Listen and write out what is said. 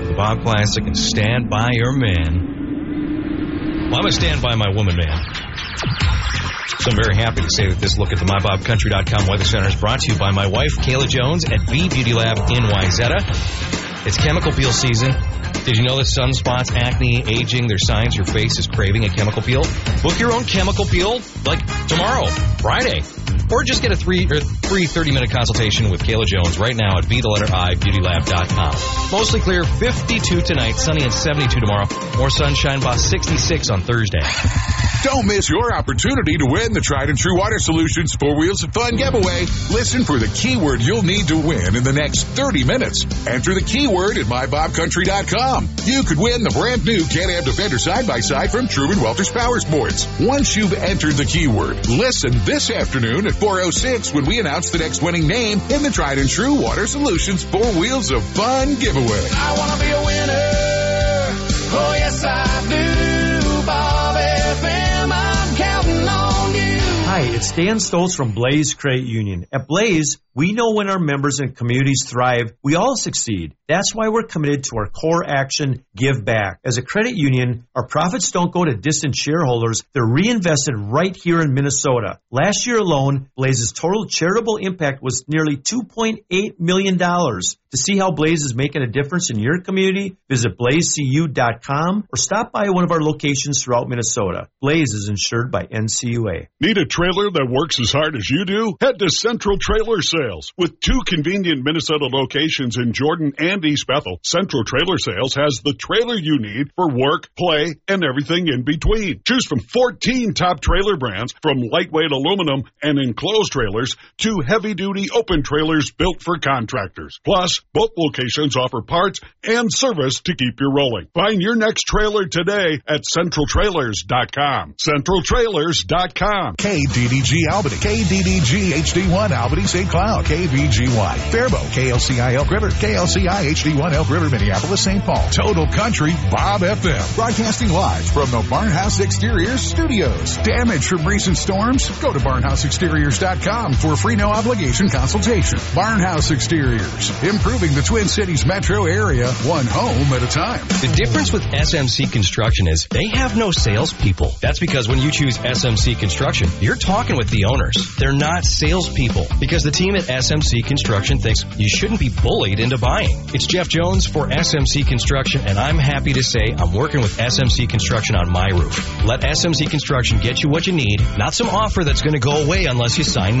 with the Bob Classic and stand by your man. Well, I'm going to stand by my woman, man. So I'm very happy to say that this look at the MyBobCountry.com Weather Center is brought to you by my wife, Kayla Jones, at V Beauty Lab in Wayzata. It's chemical peel season. Did you know that sunspots, acne, aging, they're signs your face is craving a chemical peel? Book your own chemical peel like tomorrow, Friday. Or just get a free 30-minute consultation with Kayla Jones right now at BeTheLetterI.BeautyLab.com. Mostly clear, 52 tonight, sunny and 72 tomorrow. More sunshine, about 66 on Thursday. Don't miss your opportunity to win the Tried and True Water Solutions 4 Wheels of Fun giveaway. Listen for the keyword you'll need to win in the next 30 minutes. Enter the keyword at MyBobCountry.com. You could win the brand new Can-Am Defender side-by-side from Truman Welters Power Sports. Once you've entered the keyword, listen this afternoon at 4:06 when we announce the next winning name in the Tried and True Water Solutions 4 Wheels of Fun giveaway. I want to be a winner. Oh, yes, I do. Bob FM, I'm counting on you. Hi, it's Dan Stoltz from Blaze Credit Union. At Blaze, we know when our members and communities thrive, we all succeed. That's why we're committed to our core action, Give Back. As a credit union, our profits don't go to distant shareholders. They're reinvested right here in Minnesota. Last year alone, Blaze's total charitable impact was nearly $2.8 million. To see how Blaze is making a difference in your community, visit blazecu.com or stop by one of our locations throughout Minnesota. Blaze is insured by NCUA. Need a trailer that works as hard as you do? Head to Central Trailer Sales. With 2 convenient Minnesota locations in Jordan and East Bethel, Central Trailer Sales has the trailer you need for work, play, and everything in between. Choose from 14 top trailer brands, from lightweight aluminum and enclosed trailers to heavy-duty open trailers built for contractors. Plus, both locations offer parts and service to keep you rolling. Find your next trailer today at CentralTrailers.com. CentralTrailers.com. KDDG Albany, KDDG HD1 Albany St. Cloud, KVGY Faribault, KLCI Elk River, KLCI HD1 Elk River Minneapolis St. Paul. Total Country Bob FM. Broadcasting live from the Barnhouse Exteriors Studios. Damage from recent storms? Go to BarnhouseExteriors.com for a free no obligation consultation. Barnhouse Exteriors. Improving the Twin Cities metro area, one home at a time. The difference with SMC Construction is they have no salespeople. That's because when you choose SMC Construction, you're talking with the owners. They're not salespeople because the team at SMC Construction thinks you shouldn't be bullied into buying. It's Jeff Jones for SMC Construction, and I'm happy to say I'm working with SMC Construction on my roof. Let SMC Construction get you what you need, not some offer that's going to go away unless you sign now.